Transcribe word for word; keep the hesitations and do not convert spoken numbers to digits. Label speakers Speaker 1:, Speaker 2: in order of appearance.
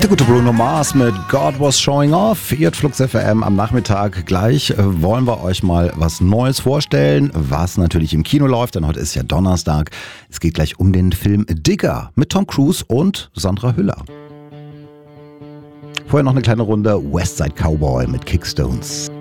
Speaker 1: Der gute Bruno Mars mit God Was Showing Off. Ihr hört Flux F M am Nachmittag. Gleich äh, wollen wir euch mal was Neues vorstellen, was natürlich im Kino läuft, denn heute ist ja Donnerstag. Es geht gleich um den Film Digger mit Tom Cruise und Sandra Hüller. Vorher noch eine kleine Runde Westside Cowboy mit Kickstones.